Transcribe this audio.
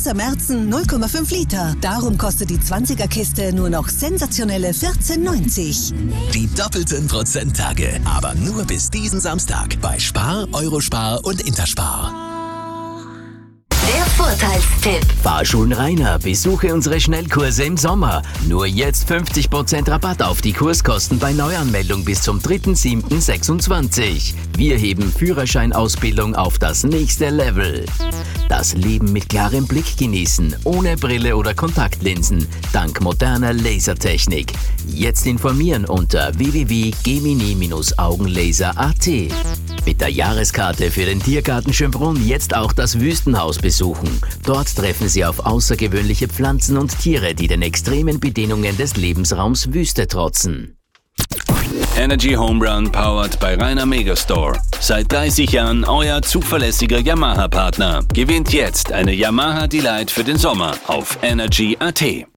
Merzen 0,5 Liter. Darum kostet die 20er-Kiste nur noch sensationelle 14,90. Die doppelten Prozenttage, aber nur bis diesen Samstag bei Spar, Eurospar und Interspar. Der Vorteilstipp. Fahrschulen Rainer, besuche unsere Schnellkurse im Sommer. Nur jetzt 50% Rabatt auf die Kurskosten bei Neuanmeldung bis zum 3.7.26. Wir heben Führerscheinausbildung auf das nächste Level. Das Leben mit klarem Blick genießen, ohne Brille oder Kontaktlinsen, dank moderner Lasertechnik. Jetzt informieren unter www.gemini-augenlaser.at. Mit der Jahreskarte für den Tiergarten Schönbrunn jetzt auch das Wüstenhaus besuchen. Dort treffen Sie auf außergewöhnliche Pflanzen und Tiere, die den extremen Bedingungen des Lebensraums Wüste trotzen. Energy Home Run powered bei Rainer Megastore. Seit 30 Jahren euer zuverlässiger Yamaha-Partner. Gewinnt jetzt eine Yamaha Delight für den Sommer auf energy.at.